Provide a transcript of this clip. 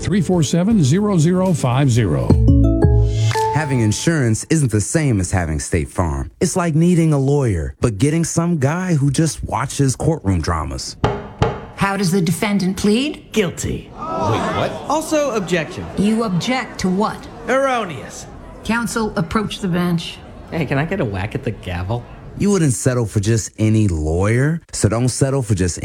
888-347-0050. Having insurance isn't the same as having State Farm. It's like needing a lawyer, but getting some guy who just watches courtroom dramas. How does the defendant plead? Guilty. Wait, what? Also, objection. You object to what? Erroneous. Counsel, approach the bench. Hey, can I get a whack at the gavel? You wouldn't settle for just any lawyer, so don't settle for just